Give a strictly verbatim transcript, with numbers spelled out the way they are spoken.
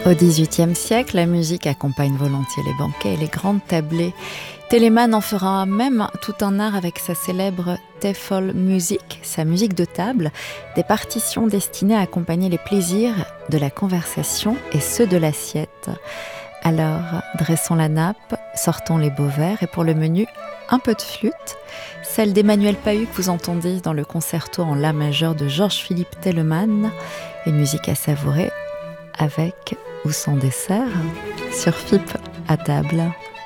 Au dix-huitième siècle, la musique accompagne volontiers les banquets et les grandes tablées. Telemann en fera même tout un art avec sa célèbre Tafelmusik, sa musique de table, des partitions destinées à accompagner les plaisirs de la conversation et ceux de l'assiette. Alors, dressons la nappe, sortons les beaux verres et pour le menu, un peu de flûte, celle d'Emmanuel Pahud que vous entendez dans le concerto en la majeur de Georges-Philippe Telemann, une musique à savourer avec ou sans dessert sur F I P à table.